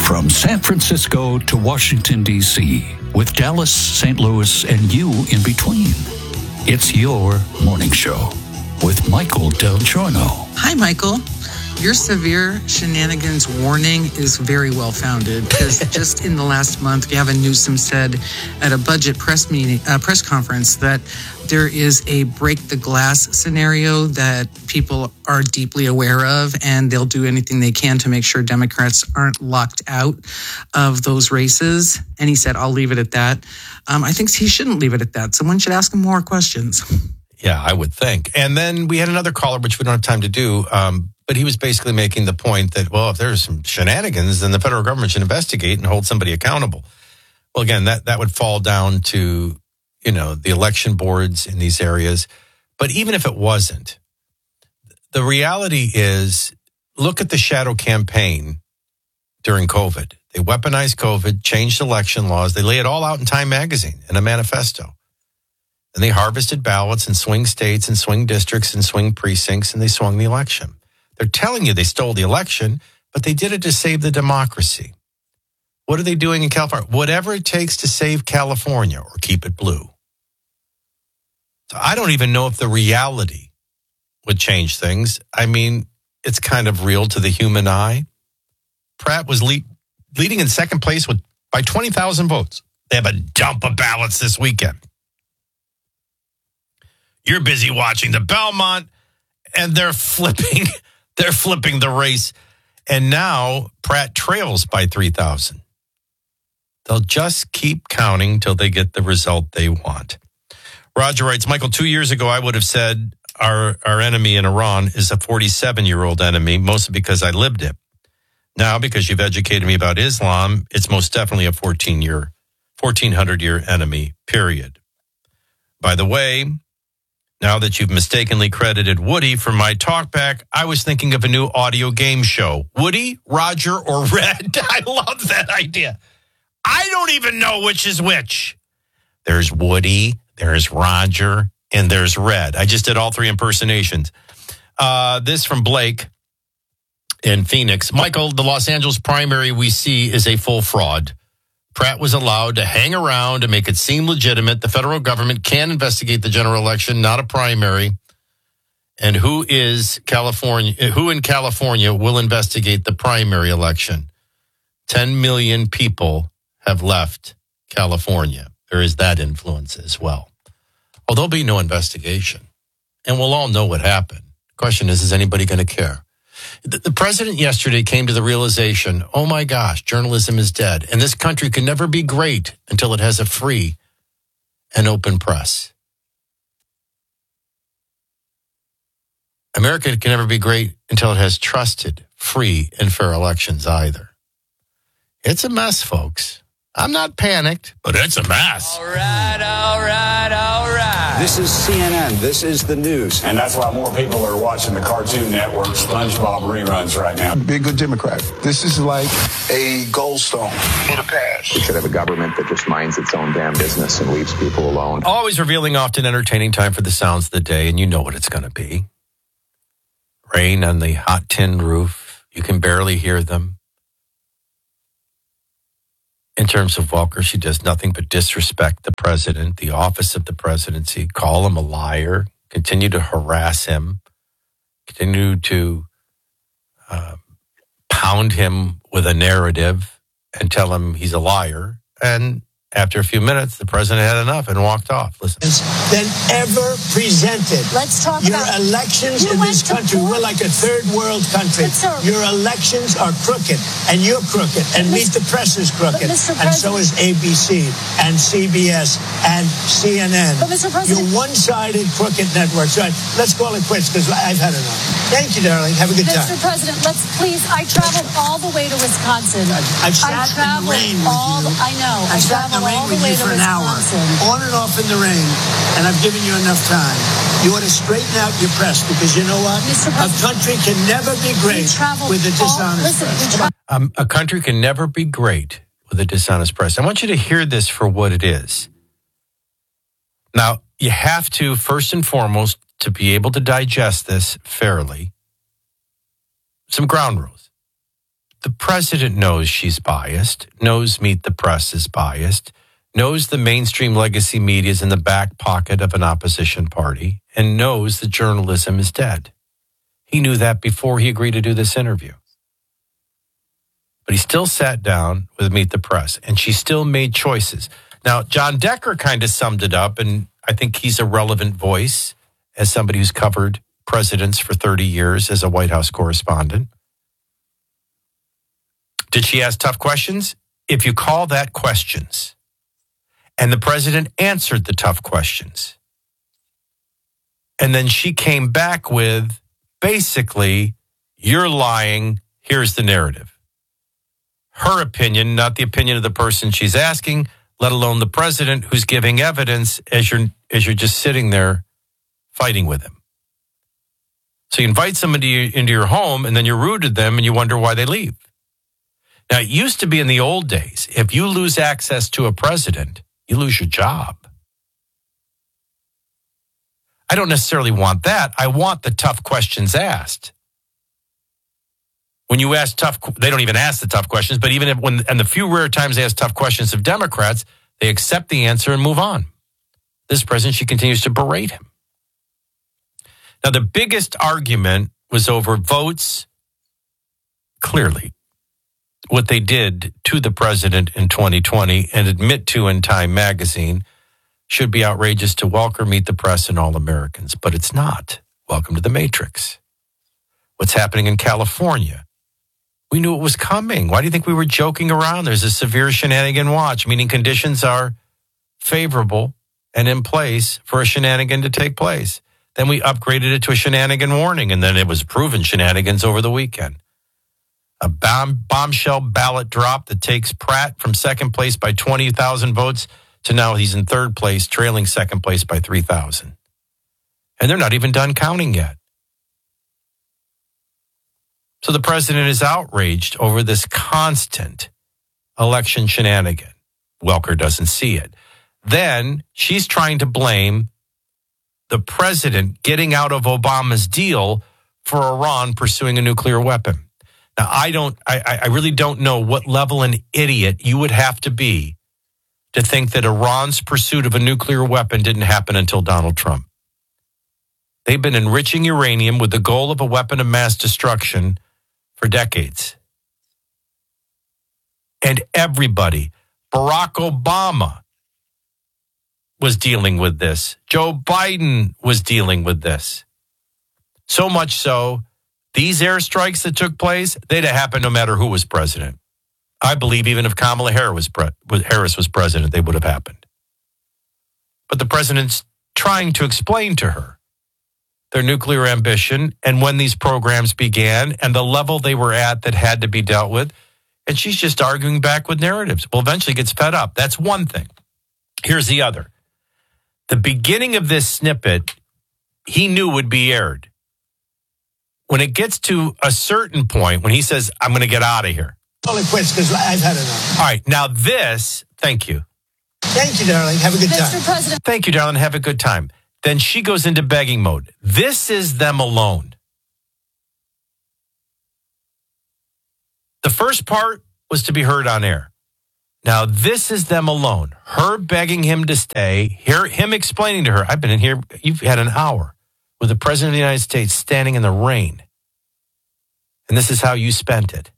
From San Francisco to Washington, D.C., with Dallas, St. Louis, and you in between. It's your morning show with Michael Del Giorno. Hi, Michael. Your severe shenanigans warning is very well founded because just in the last month, Gavin Newsom said at a budget press conference that there is a break the glass scenario that people are deeply aware of, and they'll do anything they can to make sure Democrats aren't locked out of those races. And he said, I'll leave it at that. I think he shouldn't leave it at that. Someone should ask him more questions. Yeah, I would think. And then we had another caller, which we don't have time to do, but he was basically making the point that, well, if there's some shenanigans, then the federal government should investigate and hold somebody accountable. Well, again, that would fall down to, the election boards in these areas. But even if it wasn't, the reality is, look at the shadow campaign during COVID. They weaponized COVID, changed election laws. They lay it all out in Time magazine in a manifesto. And they harvested ballots in swing states and swing districts and swing precincts, and they swung the election. They're telling you they stole the election, but they did it to save the democracy. What are they doing in California? Whatever it takes to save California or keep it blue. So I don't even know if the reality would change things. I mean, it's kind of real to the human eye. Pratt was leading in second place by 20,000 votes. They have a dump of ballots this weekend. You're busy watching the Belmont, and they're flipping the race. And now Pratt trails by 3,000. They'll just keep counting till they get the result they want. Roger writes, Michael, 2 years ago, I would have said our enemy in Iran is a 47-year-old enemy, mostly because I lived it. Now, because you've educated me about Islam, it's most definitely a 1,400-year enemy, period. By the way, now that you've mistakenly credited Woody for my talkback, I was thinking of a new audio game show. Woody, Roger, or Red? I love that idea. I don't even know which is which. There's Woody, there's Roger, and there's Red. I just did all three impersonations. This from Blake in Phoenix. Michael, the Los Angeles primary we see is a full fraud. Pratt was allowed to hang around and make it seem legitimate. The federal government can investigate the general election, not a primary. And who in California will investigate the primary election? 10 million people have left California. There is that influence as well. Well, there'll be no investigation. And we'll all know what happened. Question is anybody going to care? The president yesterday came to the realization, oh my gosh, journalism is dead. And this country can never be great until it has a free and open press. America can never be great until it has trusted, free, and fair elections either. It's a mess, folks. I'm not panicked, but it's a mess. All right, all right, all right. This is CNN. This is the news. And that's why more people are watching the Cartoon Network SpongeBob reruns right now. Be a good Democrat. This is like a goldstone in a pass. We should have a government that just minds its own damn business and leaves people alone. Always revealing, often entertaining time for the sounds of the day, and you know what it's going to be. Rain on the hot tin roof. You can barely hear them. In terms of Welker, she does nothing but disrespect the president, the office of the presidency, call him a liar, continue to harass him, continue to pound him with a narrative and tell him he's a liar. And after a few minutes, the president had enough and walked off. Listen. Than ever presented. Let's talk your about elections in this country. We're like a third world country. Your elections are crooked, and you're crooked, and Meet the Press is crooked, and so is ABC and CBS and CNN. But Mr. President, you're one-sided crooked networks. Right? Let's call it quits because I've had enough. Thank you, darling. Have a good time. Mr. President, let's please. I traveled all the way to Wisconsin. I've sat in the rain with you. I know. I sat in the rain with you for an hour, on and off in the rain, and I've given you enough time. You ought to straighten out your press because you know what? A country can never be great with a dishonest press. A country can never be great with a dishonest press. I want you to hear this for what it is. Now, you have to, first and foremost, to be able to digest this fairly, some ground rules. The president knows she's biased, knows Meet the Press is biased, knows the mainstream legacy media is in the back pocket of an opposition party, and knows that journalism is dead. He knew that before he agreed to do this interview. But he still sat down with Meet the Press, and she still made choices. Now, John Decker kind of summed it up, and I think he's a relevant voice as somebody who's covered presidents for 30 years as a White House correspondent. Did she ask tough questions? If you call that questions, and the president answered the tough questions, and then she came back with, basically, you're lying, here's the narrative. Her opinion, not the opinion of the person she's asking, let alone the president who's giving evidence as you're just sitting there fighting with him. So you invite somebody into your home, and then you're rude to them, and you wonder why they leave. Now, it used to be in the old days, if you lose access to a president, you lose your job. I don't necessarily want that. I want the tough questions asked. When you ask they don't even ask the tough questions, but even and the few rare times they ask tough questions of Democrats, they accept the answer and move on. This president, she continues to berate him. Now, the biggest argument was over votes. Clearly, what they did to the president in 2020 and admit to in Time magazine should be outrageous to welcome Meet the Press and all Americans, but it's not. Welcome to the Matrix. What's happening in California? We knew it was coming. Why do you think we were joking around? There's a severe shenanigan watch, meaning conditions are favorable and in place for a shenanigan to take place. Then we upgraded it to a shenanigan warning, and then it was proven shenanigans over the weekend. A bombshell ballot drop that takes Pratt from second place by 20,000 votes to now he's in third place, trailing second place by 3,000. And they're not even done counting yet. So the president is outraged over this constant election shenanigan. Welker doesn't see it. Then she's trying to blame the president getting out of Obama's deal for Iran pursuing a nuclear weapon. Now, I really don't know what level an idiot you would have to be to think that Iran's pursuit of a nuclear weapon didn't happen until Donald Trump. They've been enriching uranium with the goal of a weapon of mass destruction for decades. And everybody, Barack Obama was dealing with this. Joe Biden was dealing with this. So much so, these airstrikes that took place, they'd have happened no matter who was president. I believe even if Kamala Harris was president, they would have happened. But the president's trying to explain to her their nuclear ambition and when these programs began and the level they were at that had to be dealt with. And she's just arguing back with narratives. Well, eventually gets fed up. That's one thing. Here's the other. The beginning of this snippet, he knew would be aired. When it gets to a certain point, when he says, I'm going to get out of here. Only quits because I've had enough. All right. Now this, thank you. Thank you, darling. Have a good time. Mr. President. Thank you, darling. Have a good time. Then she goes into begging mode. This is them alone. The first part was to be heard on air. Now, this is them alone. Her begging him to stay, him explaining to her, I've been in here, you've had an hour with the President of the United States standing in the rain. And this is how you spent it.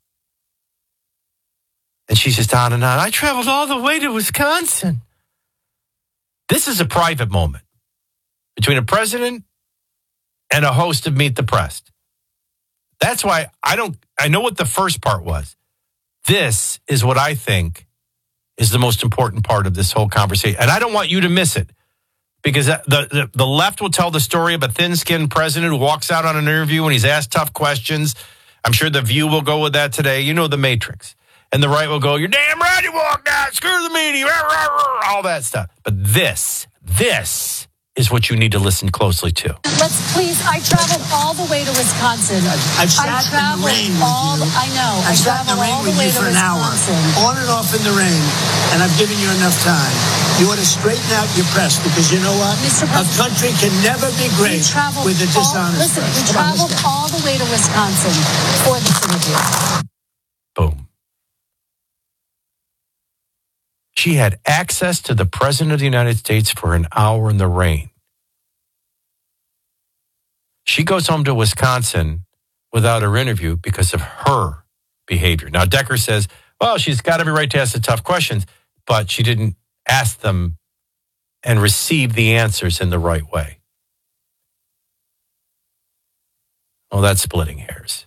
And she's just on and on. I traveled all the way to Wisconsin. This is a private moment between a president and a host of Meet the Press. That's why I know what the first part was. This is what I think is the most important part of this whole conversation. And I don't want you to miss it because the left will tell the story of a thin-skinned president who walks out on an interview and he's asked tough questions. I'm sure The View will go with that today. You know, The Matrix. And the right will go, you're damn right you walked out, screw the media, all that stuff. But this is what you need to listen closely to. I traveled all the way to Wisconsin. I've sat in the rain with you. I know. I've sat in the rain with you for an hour, on and off in the rain, and I've given you enough time. You ought to straighten out your press because you know what? A country can never be great with a dishonest press. Listen, we traveled all the way to Wisconsin for this interview. Boom. She had access to the President of the United States for an hour in the rain. She goes home to Wisconsin without her interview because of her behavior. Now, Decker says, well, she's got every right to ask the tough questions, but she didn't ask them and receive the answers in the right way. Well, that's splitting hairs.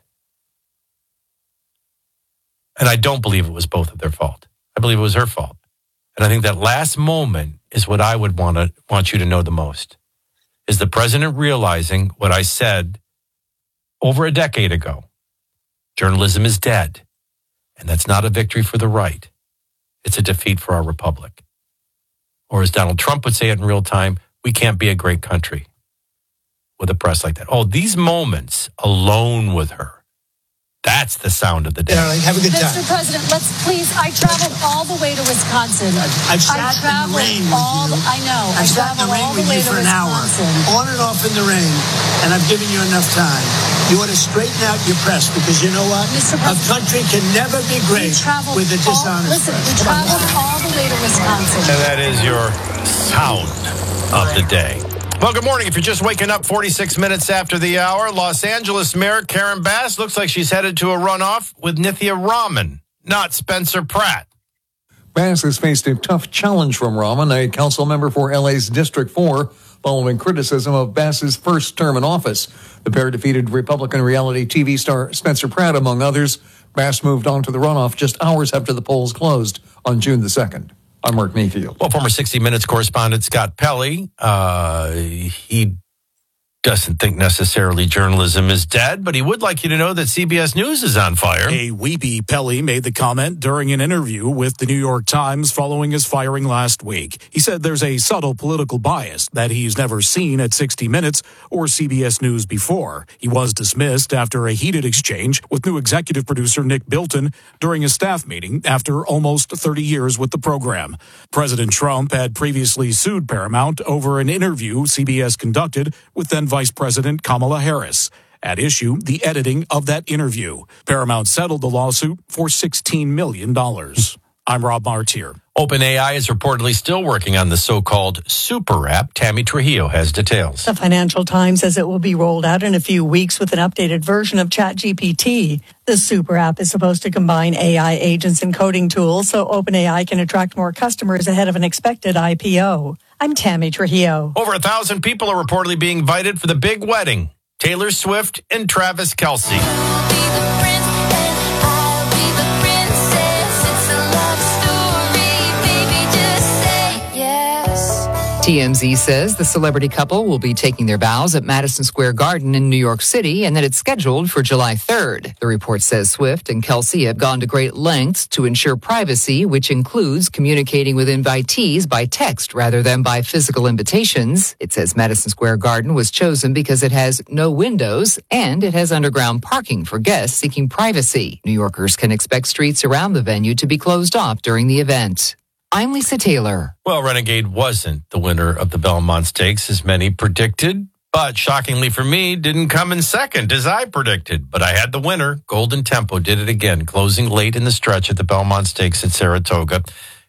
And I don't believe it was both of their fault. I believe it was her fault. And I think that last moment is what I would want you to know the most. Is the president realizing what I said over a decade ago? Journalism is dead. And that's not a victory for the right. It's a defeat for our republic. Or as Donald Trump would say it in real time, we can't be a great country with a press like that. Oh, these moments alone with her. That's the sound of the day. Darling, have a good time. Mr. President, let's please. I traveled all the way to Wisconsin. I've sat in the rain with you. I know. I've sat in the rain with you for an hour, on and off in the rain, and I've given you enough time. You ought to straighten out your press because you know what? A country can never be great with a dishonest press. Listen, we traveled all the way to Wisconsin. And that is your sound of the day. Well, good morning. If you're just waking up 46 minutes after the hour, Los Angeles Mayor Karen Bass looks like she's headed to a runoff with Nithya Raman, not Spencer Pratt. Bass has faced a tough challenge from Raman, a council member for LA's District 4, following criticism of Bass's first term in office. The pair defeated Republican reality TV star Spencer Pratt, among others. Bass moved on to the runoff just hours after the polls closed on June the 2nd. I'm Mark Mayfield. Well, former 60 Minutes correspondent Scott Pelley, he doesn't think necessarily journalism is dead, but he would like you to know that CBS News is on fire. A weepy Pelley made the comment during an interview with the New York Times following his firing last week. He said there's a subtle political bias that he's never seen at 60 Minutes or CBS News before. He was dismissed after a heated exchange with new executive producer Nick Bilton during a staff meeting after almost 30 years with the program. President Trump had previously sued Paramount over an interview CBS conducted with then Vice President Kamala Harris. At issue, the editing of that interview. Paramount settled the lawsuit for $16 million. I'm Rob Martier. OpenAI is reportedly still working on the so-called super app. Tammy Trujillo has details. The Financial Times says it will be rolled out in a few weeks with an updated version of ChatGPT. The super app is supposed to combine AI agents and coding tools so OpenAI can attract more customers ahead of an expected IPO. I'm Tammy Trujillo. Over 1,000 people are reportedly being invited for the big wedding. Taylor Swift and Travis Kelce. TMZ says the celebrity couple will be taking their vows at Madison Square Garden in New York City and that it's scheduled for July 3rd. The report says Swift and Kelce have gone to great lengths to ensure privacy, which includes communicating with invitees by text rather than by physical invitations. It says Madison Square Garden was chosen because it has no windows and it has underground parking for guests seeking privacy. New Yorkers can expect streets around the venue to be closed off during the event. I'm Lisa Taylor. Well, Renegade wasn't the winner of the Belmont Stakes, as many predicted, but shockingly for me, didn't come in second, as I predicted. But I had the winner. Golden Tempo did it again, closing late in the stretch at the Belmont Stakes at Saratoga.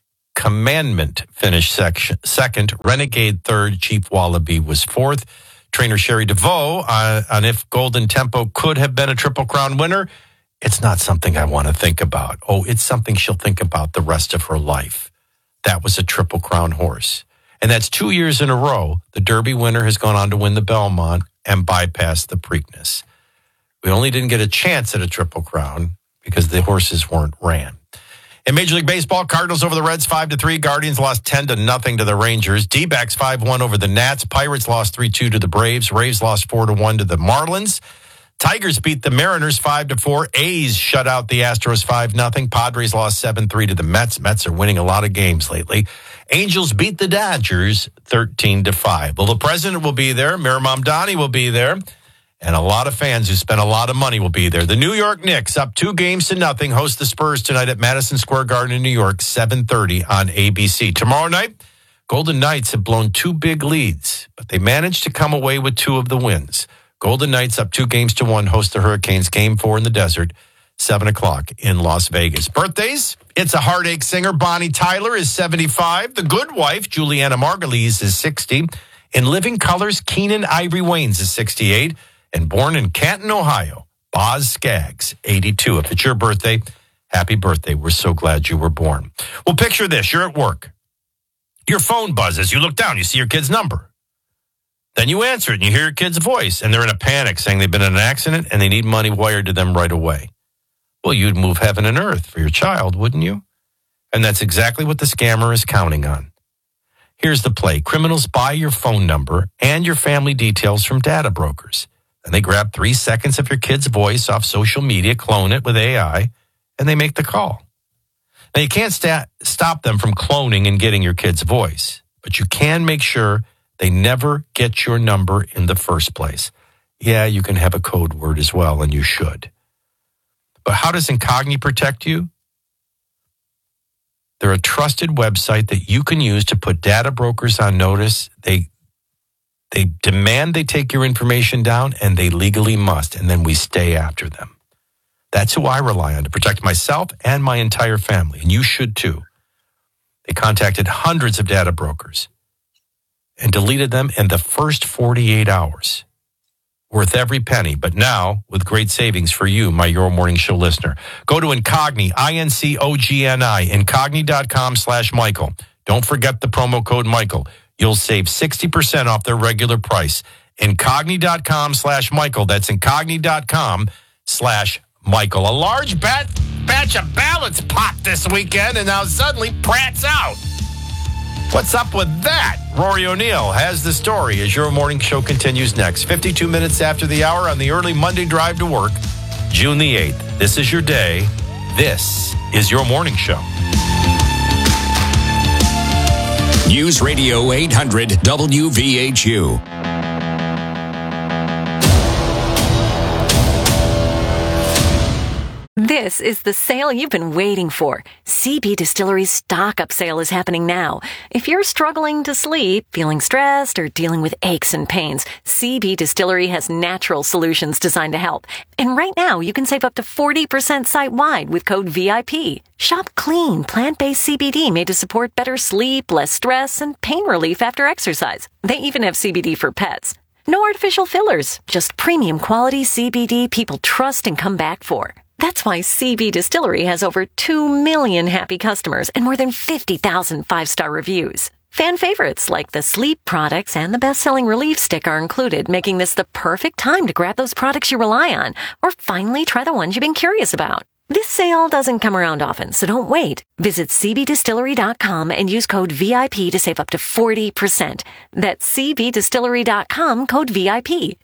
Commandment finished second. Renegade third. Chief Wallaby was fourth. Trainer Sherry DeVoe on if Golden Tempo could have been a Triple Crown winner. It's not something I want to think about. Oh, it's something she'll think about the rest of her life. That was a Triple Crown horse. And that's 2 years in a row. The Derby winner has gone on to win the Belmont and bypass the Preakness. We only didn't get a chance at a Triple Crown because the horses weren't ran. In Major League Baseball, Cardinals over the Reds 5-3. Guardians lost 10-0 to the Rangers. D-backs 5-1 over the Nats. Pirates lost 3-2 to the Braves. Rays lost 4-1 to the Marlins. Tigers beat the Mariners 5-4. A's shut out the Astros 5-0. Padres lost 7-3 to the Mets. Mets are winning a lot of games lately. Angels beat the Dodgers 13-5. Well, the president will be there. Mayor Mamdani will be there. And a lot of fans who spent a lot of money will be there. The New York Knicks, up 2-0, host the Spurs tonight at Madison Square Garden in New York, 7:30 on ABC. Tomorrow night, Golden Knights have blown 2 big leads, but they managed to come away with 2 of the wins. Golden Knights up 2-1, host the Hurricanes, Game 4 in the desert, 7 o'clock in Las Vegas. Birthdays, It's a Heartache singer Bonnie Tyler is 75. The Good Wife, Juliana Margulies, is 60. In Living Colors, Keenan Ivory Waynes is 68. And born in Canton, Ohio, Boz Scaggs, 82. If it's your birthday, happy birthday. We're so glad you were born. Well, picture this. You're at work. Your phone buzzes. You look down. You see your kid's number. Then you answer it, and you hear your kid's voice, and they're in a panic saying they've been in an accident, and they need money wired to them right away. Well, you'd move heaven and earth for your child, wouldn't you? And that's exactly what the scammer is counting on. Here's the play. Criminals buy your phone number and your family details from data brokers. And they grab 3 seconds of your kid's voice off social media, clone it with AI, and they make the call. Now, you can't stop them from cloning and getting your kid's voice, but you can make sure they never get your number in the first place. Yeah, you can have a code word as well, and you should. But how does Incogni protect you? They're a trusted website that you can use to put data brokers on notice. They demand they take your information down, and they legally must, and then we stay after them. That's who I rely on to protect myself and my entire family, and you should too. They contacted hundreds of data brokers and deleted them in the first 48 hours. Worth every penny, but now with great savings for you, my Your Morning Show listener. Go to Incogni, INCOGNI, Incogni.com/Michael. Don't forget the promo code Michael. You'll save 60% off their regular price. Incogni.com/Michael. That's Incogni.com/Michael. A large batch of ballots popped this weekend, and now suddenly Pratt's out. What's up with that? Rory O'Neill has the story as Your Morning Show continues next. 52 minutes after the hour on the early Monday drive to work, June the 8th. This is your day. This is Your Morning Show. News Radio 800 WVHU. This is the sale you've been waiting for. CB Distillery's stock-up sale is happening now. If you're struggling to sleep, feeling stressed, or dealing with aches and pains, CB Distillery has natural solutions designed to help. And right now, you can save up to 40% site-wide with code VIP. Shop clean, plant-based CBD made to support better sleep, less stress, and pain relief after exercise. They even have CBD for pets. No artificial fillers, just premium quality CBD people trust and come back for. That's why CB Distillery has over 2 million happy customers and more than 50,000 5-star reviews. Fan favorites like the sleep products and the best-selling Relief Stick are included, making this the perfect time to grab those products you rely on or finally try the ones you've been curious about. This sale doesn't come around often, so don't wait. Visit cbdistillery.com and use code VIP to save up to 40%. That's cbdistillery.com, code VIP.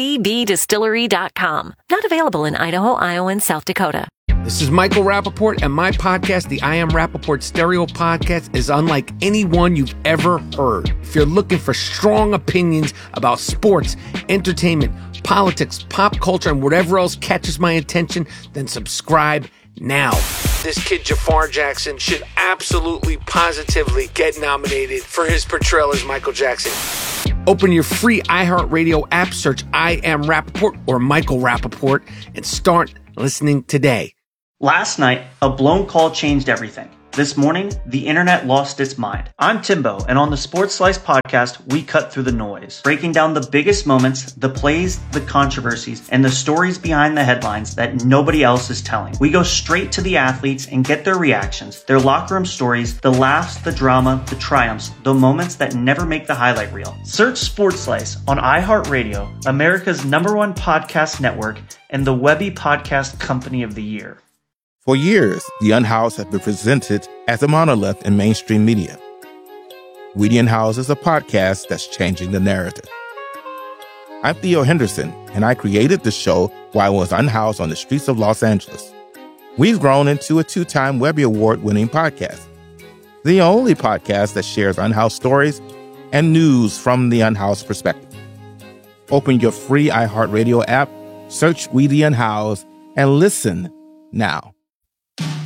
cbdistillery.com. Not available in Idaho, Iowa, and South Dakota. This is Michael Rappaport, and my podcast, the I Am Rappaport Stereo Podcast, is unlike any one you've ever heard. If you're looking for strong opinions about sports, entertainment, politics, pop culture, and whatever else catches my attention, then subscribe now. This kid Jafar Jackson should absolutely, positively get nominated for his portrayal as Michael Jackson. Open your free iHeartRadio app, search I Am Rappaport or Michael Rappaport, and start listening today. Last night, a blown call changed everything. This morning, the internet lost its mind. I'm Timbo, and on the Sports Slice podcast, we cut through the noise, breaking down the biggest moments, the plays, the controversies, and the stories behind the headlines that nobody else is telling. We go straight to the athletes and get their reactions, their locker room stories, the laughs, the drama, the triumphs, the moments that never make the highlight reel. Search Sports Slice on iHeartRadio, America's #1 podcast network, and the Webby Podcast Company of the Year. For years, The Unhoused has been presented as a monolith in mainstream media. We The Unhoused is a podcast that's changing the narrative. I'm Theo Henderson, and I created the show while I was unhoused on the streets of Los Angeles. We've grown into a 2-time Webby Award-winning podcast, the only podcast that shares unhoused stories and news from the unhoused perspective. Open your free iHeartRadio app, search We The Unhoused, and listen now.